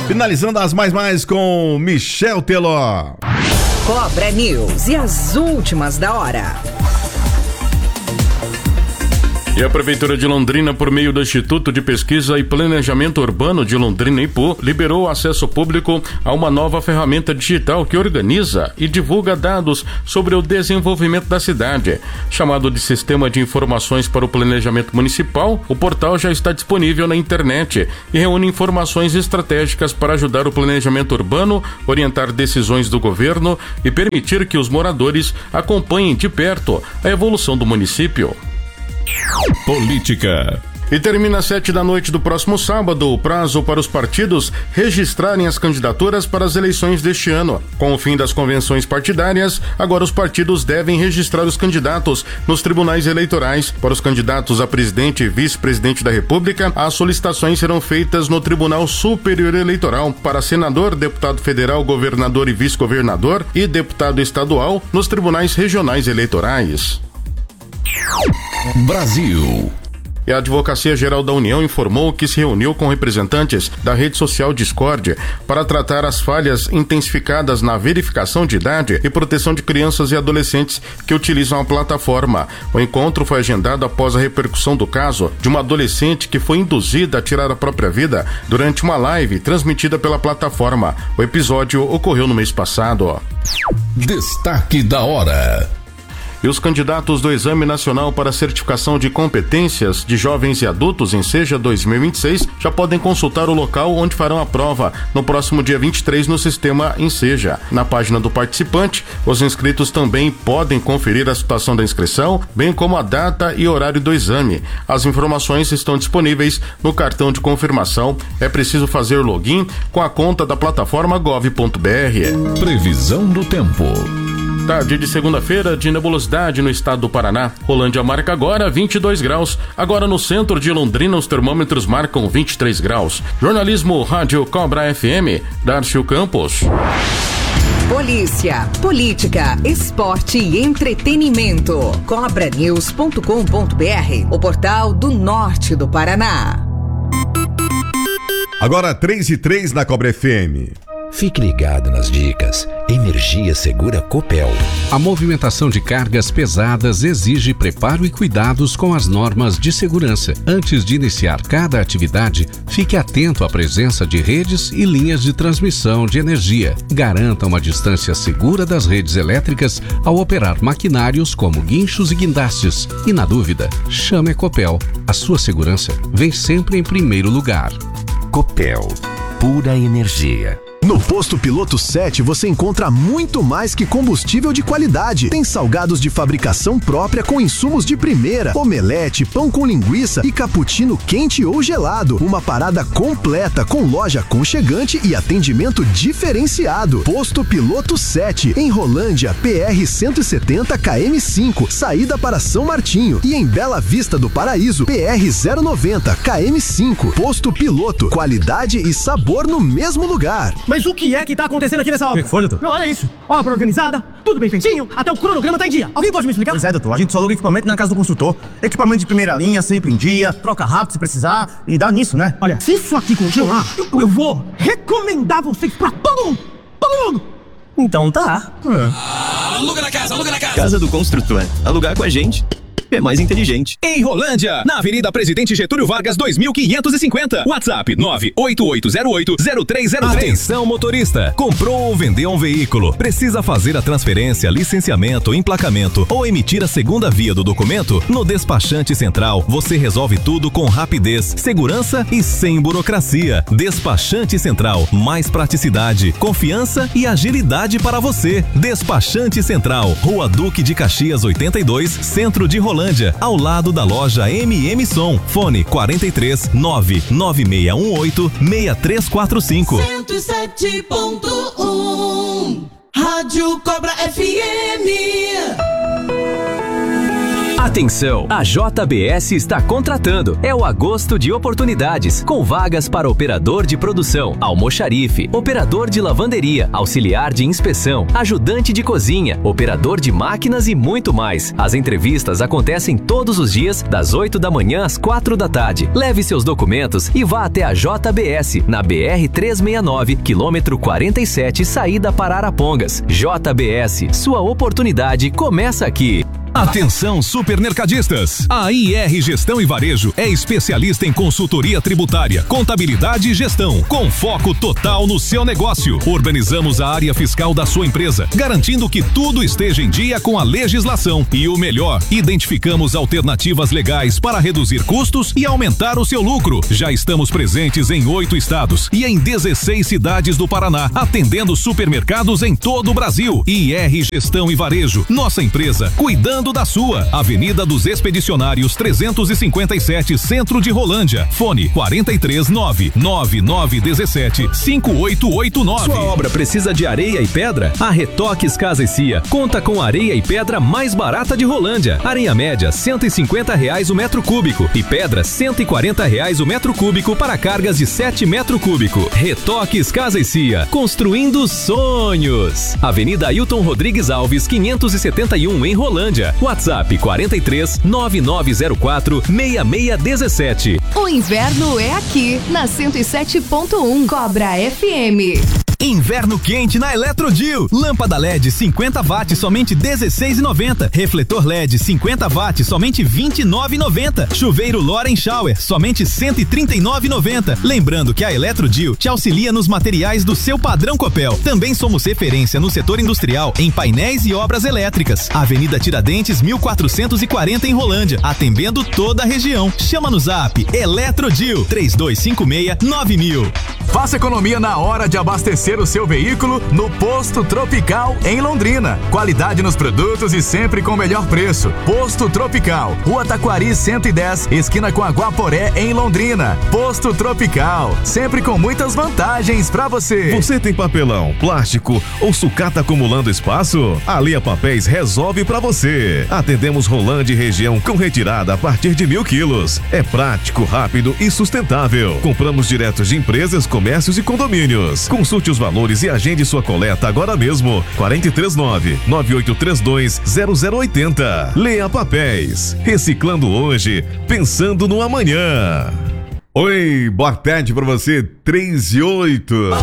Finalizando as mais com Michel Teló. Cobra News e as últimas da hora. E a Prefeitura de Londrina, por meio do Instituto de Pesquisa e Planejamento Urbano de Londrina, IPU, liberou acesso público a uma nova ferramenta digital que organiza e divulga dados sobre o desenvolvimento da cidade. Chamado de Sistema de Informações para o Planejamento Municipal, o portal já está disponível na internet e reúne informações estratégicas para ajudar o planejamento urbano, orientar decisões do governo e permitir que os moradores acompanhem de perto a evolução do município. Política. E termina às 19h do próximo sábado o prazo para os partidos registrarem as candidaturas para as eleições deste ano. Com o fim das convenções partidárias, agora os partidos devem registrar os candidatos nos tribunais eleitorais. Para os candidatos a presidente e vice-presidente da República, as solicitações serão feitas no Tribunal Superior Eleitoral. Para senador, deputado federal, governador e vice-governador e deputado estadual, nos tribunais regionais eleitorais. Brasil. E a Advocacia Geral da União informou que se reuniu com representantes da rede social Discord para tratar as falhas intensificadas na verificação de idade e proteção de crianças e adolescentes que utilizam a plataforma. O encontro foi agendado após a repercussão do caso de uma adolescente que foi induzida a tirar a própria vida durante uma live transmitida pela plataforma. O episódio ocorreu no mês passado. Destaque da hora. E os candidatos do Exame Nacional para Certificação de Competências de Jovens e Adultos, Enseja 2026, já podem consultar o local onde farão a prova no próximo dia 23 no sistema Enseja. Na página do participante, os inscritos também podem conferir a situação da inscrição, bem como a data e horário do exame. As informações estão disponíveis no cartão de confirmação. É preciso fazer login com a conta da plataforma gov.br. Previsão do tempo. Tarde de segunda-feira de nebulosidade no estado do Paraná. Rolândia marca agora 22 graus. Agora no centro de Londrina os termômetros marcam 23 graus. Jornalismo Rádio Cobra FM, Darcio Campos. Polícia, política, esporte e entretenimento. Cobranews.com.br, o portal do norte do Paraná. Agora 3:03 na Cobra FM. Fique ligado nas dicas. Energia Segura Copel. A movimentação de cargas pesadas exige preparo e cuidados com as normas de segurança. Antes de iniciar cada atividade, fique atento à presença de redes e linhas de transmissão de energia. Garanta uma distância segura das redes elétricas ao operar maquinários como guinchos e guindastes. E na dúvida, chame a Copel. A sua segurança vem sempre em primeiro lugar. Copel. Pura energia. No Posto Piloto 7 você encontra muito mais que combustível de qualidade. Tem salgados de fabricação própria com insumos de primeira, omelete, pão com linguiça e cappuccino quente ou gelado. Uma parada completa com loja aconchegante e atendimento diferenciado. Posto Piloto 7, em Rolândia, PR 170 KM5, saída para São Martinho. E em Bela Vista do Paraíso, PR 090 KM5. Posto Piloto, qualidade e sabor no mesmo lugar. Mas o que é que tá acontecendo aqui nessa obra? O que foi, doutor? Não, olha isso. Obra organizada, tudo bem feitinho, até o cronograma tá em dia. Alguém pode me explicar? Pois é, doutor. A gente só aluga equipamento na casa do construtor. Equipamento de primeira linha, sempre em dia, troca rápido se precisar e dá nisso, né? Olha, se isso aqui continuar, eu vou recomendar vocês pra todo mundo. Todo mundo. Então tá. Aluga na casa, aluga na casa. Casa do Construtor. Alugar com a gente é mais inteligente. Em Rolândia, na Avenida Presidente Getúlio Vargas 2550. WhatsApp 98808-0303. Atenção motorista, comprou ou vendeu um veículo, precisa fazer a transferência, licenciamento, emplacamento ou emitir a segunda via do documento? No Despachante Central, você resolve tudo com rapidez, segurança e sem burocracia. Despachante Central, mais praticidade, confiança e agilidade para você. Despachante Central, Rua Duque de Caxias 82, Centro de Rolândia, ao lado da loja MM Som. Fone 43 99618 6345. 107.1 Rádio Cobra FM. Atenção, a JBS está contratando. É o agosto de oportunidades, com vagas para operador de produção, almoxarife, operador de lavanderia, auxiliar de inspeção, ajudante de cozinha, operador de máquinas e muito mais. As entrevistas acontecem todos os dias, das 8 da manhã às 4 da tarde. Leve seus documentos e vá até a JBS, na BR-369, quilômetro 47, saída para Arapongas. JBS, sua oportunidade começa aqui. Atenção, supermercadistas! A IR Gestão e Varejo é especialista em consultoria tributária, contabilidade e gestão, com foco total no seu negócio. Organizamos a área fiscal da sua empresa, garantindo que tudo esteja em dia com a legislação. E o melhor, identificamos alternativas legais para reduzir custos e aumentar o seu lucro. Já estamos presentes em 8 estados e em 16 cidades do Paraná, atendendo supermercados em todo o Brasil. IR Gestão e Varejo, nossa empresa, cuidando da sua. Avenida dos Expedicionários 357, Centro de Rolândia. Fone 43999175889. Sua obra precisa de areia e pedra? A Retoques Casa e Cia conta com areia e pedra mais barata de Rolândia. Areia média R$150 o metro cúbico e pedra R$140 o metro cúbico para cargas de 7 metro cúbico. Retoques Casa e Cia, construindo sonhos. Avenida Ailton Rodrigues Alves 571 em Rolândia. WhatsApp 43 9904 6617. O inverno é aqui, na 107.1 Cobra FM. Inverno quente na Eletrodio. Lâmpada LED 50 watts, somente R$16,90. Refletor LED 50 watts, somente R$29,90. Chuveiro Loren Shower, somente R$139,90. Lembrando que a Eletrodio te auxilia nos materiais do seu padrão Copel. Também somos referência no setor industrial em painéis e obras elétricas. Avenida Tiradentes 1440 em Rolândia, atendendo toda a região. Chama no Zap Eletrodio 3256-9000. Faça economia na hora de abastecer o seu veículo no Posto Tropical em Londrina. Qualidade nos produtos e sempre com o melhor preço. Posto Tropical, Rua Taquari 110, esquina com a Guaporé em Londrina. Posto Tropical, sempre com muitas vantagens pra você. Você tem papelão, plástico ou sucata acumulando espaço? A Lea Papéis resolve pra você. Atendemos Rolândia e região com retirada a partir de 1.000 quilos. É prático, rápido e sustentável. Compramos direto de empresas, comércios e condomínios. Consulte os valores e agende sua coleta agora mesmo. 439-9832-0080. Lea Papéis. Reciclando hoje, pensando no amanhã. Oi, boa tarde pra você, 3 e 8.